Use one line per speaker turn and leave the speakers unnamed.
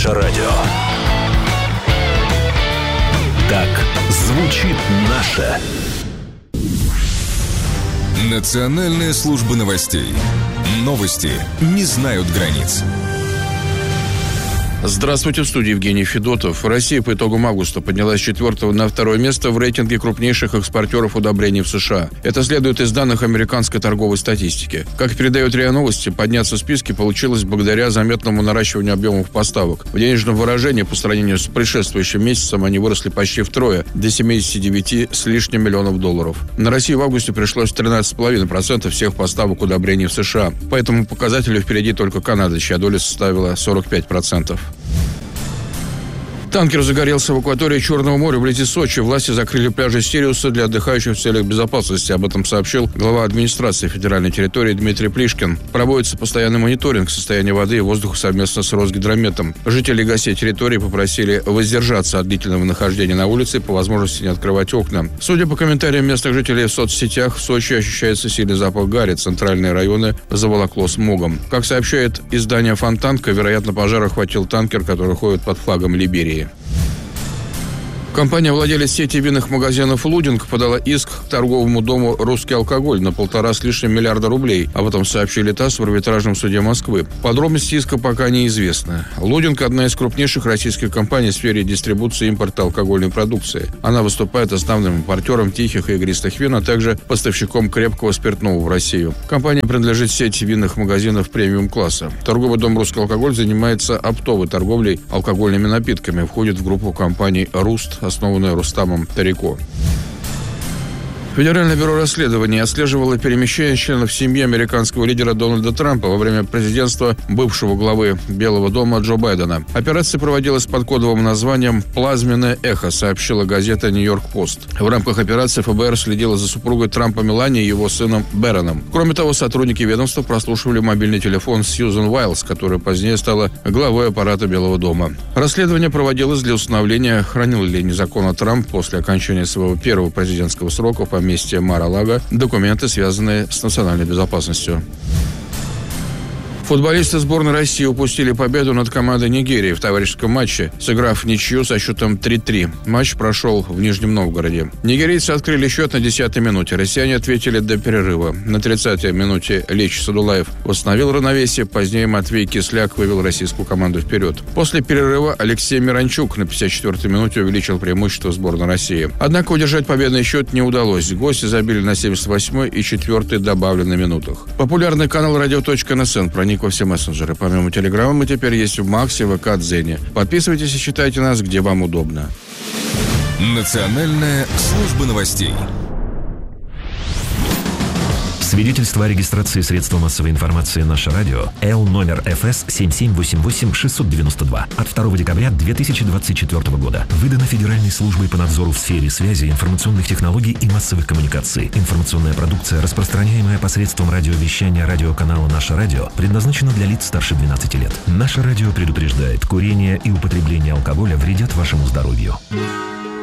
Наше радио. Так звучит наше.
Национальная служба новостей. Новости не знают границ.
Здравствуйте, в студии Евгений Федотов. Россия по итогам августа поднялась с 4 на 2 место в рейтинге крупнейших экспортеров удобрений в США. Это следует из данных американской торговой статистики. Как передает РИА Новости, подняться в списке получилось благодаря заметному наращиванию объемов поставок. В денежном выражении по сравнению с предшествующим месяцем они выросли почти втрое, до 79 с лишним миллионов долларов. На Россию в августе пришлось 13,5% всех поставок удобрений в США. По этому показателю впереди только Канада, чья доля составила 45%. Танкер загорелся в акватории Черного моря вблизи Сочи. Власти закрыли пляжи Сириуса для отдыхающих в целях безопасности. Об этом сообщил глава администрации федеральной территории Дмитрий Плишкин. Проводится постоянный мониторинг состояния воды и воздуха совместно с Росгидрометом. Жители и гостей территории попросили воздержаться от длительного нахождения на улице и по возможности не открывать окна. Судя по комментариям местных жителей в соцсетях, в Сочи ощущается сильный запах гари. Центральные районы заволокло смогом. Как сообщает издание «Фонтанка», вероятно, пожар охватил танкер, который ходит под флагом Либерии. Компания-владелец сети винных магазинов «Лудинг» подала иск к торговому дому «Русский алкоголь» на 1,5 с лишним миллиарда рублей. Об этом сообщили ТАСС в арбитражном суде Москвы. Подробности иска пока неизвестны. «Лудинг» – одна из крупнейших российских компаний в сфере дистрибуции и импорта алкогольной продукции. Она выступает основным импортером тихих и игристых вин, а также поставщиком крепкого спиртного в Россию. Компания принадлежит сети винных магазинов премиум-класса. Торговый дом «Русский алкоголь» занимается оптовой торговлей алкогольными напитками. Входит в группу компаний «Руст», основанная Рустамом Тарико. Федеральное бюро расследований отслеживало перемещение членов семьи американского лидера Дональда Трампа во время президентства бывшего главы Белого дома Джо Байдена. Операция проводилась под кодовым названием «Плазменное эхо», сообщила газета «Нью-Йорк-Пост». В рамках операции ФБР следило за супругой Трампа Меланией и его сыном Бэроном. Кроме того, сотрудники ведомства прослушивали мобильный телефон Сьюзен Уайлз, которая позднее стала главой аппарата Белого дома. Расследование проводилось для установления, хранил ли незаконно Трамп после окончания своего первого президентского срока по месте Мар-а-Лаго документы, связанные с национальной безопасностью. Футболисты сборной России упустили победу над командой Нигерии в товарищеском матче, сыграв ничью со счетом 3-3. Матч прошел в Нижнем Новгороде. Нигерийцы открыли счет на 10-й минуте. Россияне ответили до перерыва. На 30-й минуте Лечи Садулаев восстановил равновесие. Позднее Матвей Кисляк вывел российскую команду вперед. После перерыва Алексей Миранчук на 54-й минуте увеличил преимущество сборной России. Однако удержать победный счет не удалось. Гости забили на 78-й и 4-й добавленной минутах. Популярный канал radio.nsn проник во все мессенджеры. Помимо Телеграма мы теперь есть в Максе, ВК, Дзене. Подписывайтесь и читайте нас, где вам удобно.
Национальная служба новостей.
Свидетельство о регистрации средства массовой информации «Наше радио» Л номер ФС 7788-692 от 2 декабря 2024 года. Выдано Федеральной службой по надзору в сфере связи, информационных технологий и массовых коммуникаций. Информационная продукция, распространяемая посредством радиовещания радиоканала «Наше радио», предназначена для лиц старше 12 лет. «Наше радио» предупреждает: курение и употребление алкоголя вредят вашему здоровью.